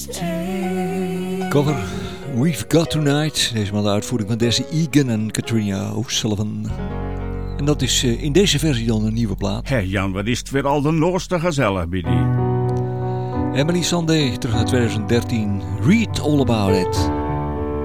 Cover We've Got Tonight. Deze maal de uitvoering van Desi Egan en Katrina O'Sullivan. En dat is in deze versie dan een nieuwe plaat. Hé Jan, wat is het weer al de nooste gezellig bij die? Emily Sandé, terug naar 2013. Read All About It.